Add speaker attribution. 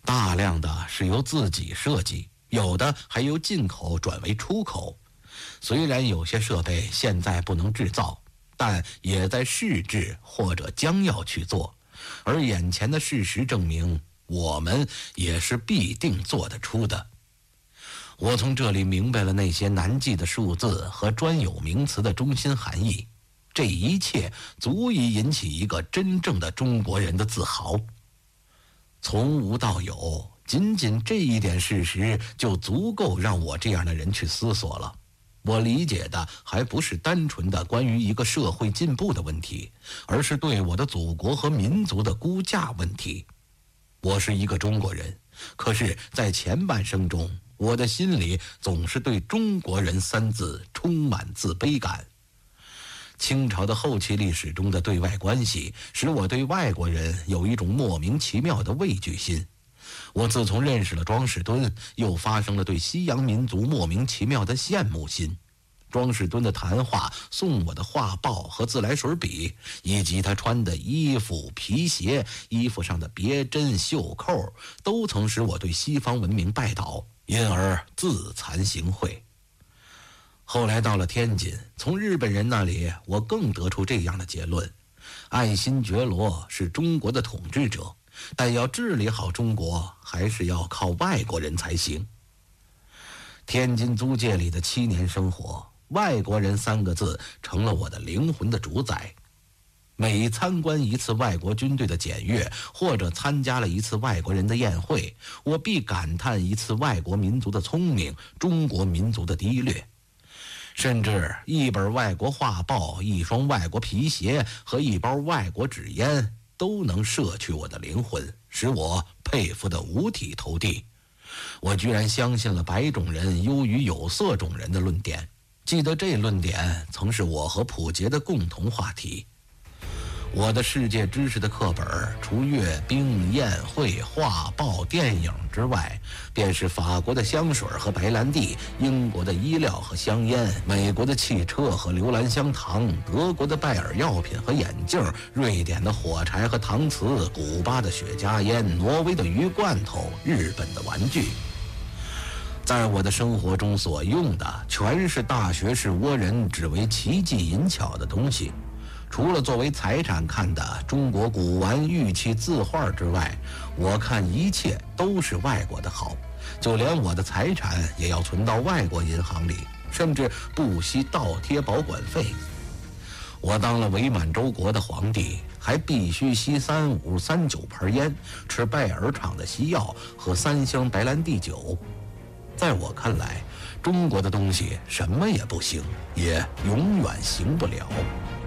Speaker 1: 大量的是由自己设计，有的还由进口转为出口。虽然有些设备现在不能制造，但也在试制或者将要去做。而眼前的事实证明，我们也是必定做得出的。我从这里明白了那些难记的数字和专有名词的中心含义，这一切足以引起一个真正的中国人的自豪。从无到有，仅仅这一点事实就足够让我这样的人去思索了。我理解的还不是单纯的关于一个社会进步的问题，而是对我的祖国和民族的估价问题。我是一个中国人，可是在前半生中，我的心里总是对中国人三字充满自卑感。清朝的后期历史中的对外关系使我对外国人有一种莫名其妙的畏惧心。我自从认识了庄士敦，又发生了对西洋民族莫名其妙的羡慕心。庄士敦的谈话、送我的画报和自来水笔，以及他穿的衣服、皮鞋、衣服上的别针、袖扣，都曾使我对西方文明拜倒，因而自惭形秽。后来到了天津，从日本人那里我更得出这样的结论：爱新觉罗是中国的统治者，但要治理好中国，还是要靠外国人才行。天津租界里的7年生活，外国人3个字成了我的灵魂的主宰。每参观一次外国军队的检阅，或者参加了一次外国人的宴会，我必感叹一次外国民族的聪明，中国民族的低劣。甚至一本外国画报、一双外国皮鞋和一包外国纸烟都能摄去我的灵魂，使我佩服得五体投地。我居然相信了白种人优于有色种人的论点，记得这论点曾是我和溥杰的共同话题。我的世界知识的课本，除阅兵、宴会、画报、电影之外，便是法国的香水和白兰地，英国的衣料和香烟，美国的汽车和留兰香糖，德国的拜耳药品和眼镜，瑞典的火柴和搪瓷，古巴的雪茄烟，挪威的鱼罐头，日本的玩具。在我的生活中所用的，全是大学士倭人只为奇技淫巧的东西。除了作为财产看的中国古玩、玉器、字画之外，我看一切都是外国的好，就连我的财产也要存到外国银行里，甚至不惜倒贴保管费。我当了伪满洲国的皇帝，还必须吸3、5、3、9盘烟，吃拜耳厂的西药和3箱白兰地酒。在我看来，中国的东西什么也不行，也永远行不了。